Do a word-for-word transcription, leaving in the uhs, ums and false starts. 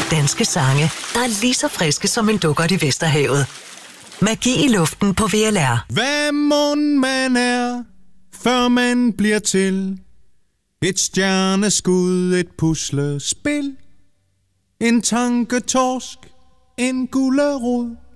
danske sange, der er lige så friske som en dukkert i Vesterhavet. Magi i luften på V L R. Hvad mon man er, før man bliver til? Et stjerneskud, et puslespil, en tanketorsk, en gulerod.